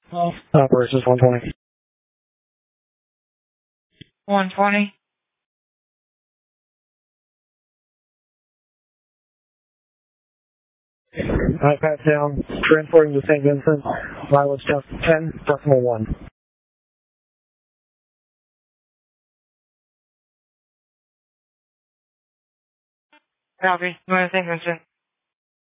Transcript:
Operations 120. 120. iPad down, transporting to St. Vincent, mileage down 10.1. Copy. Going to St. Vincent.